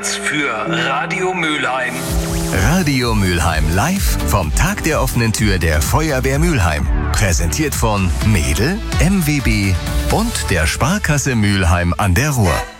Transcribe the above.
Platz für Radio Mülheim. Radio Mülheim live vom Tag der offenen Tür der Feuerwehr Mülheim. Präsentiert von Mädel, MWB und der Sparkasse Mülheim an der Ruhr.